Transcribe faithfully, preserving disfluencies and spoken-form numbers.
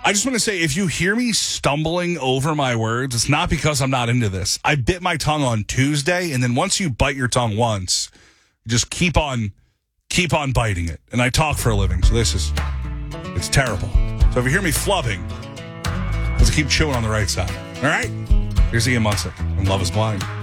I just want to say, if you hear me stumbling over my words, it's not because I'm not into this. I bit my tongue on Tuesday, and then once you bite your tongue once, you just keep on, keep on biting it. And I talk for a living, so this is, it's terrible. So if you hear me flubbing, let's keep chewing on the right side. All right? Here's Ian Munsick, and Love is Blind.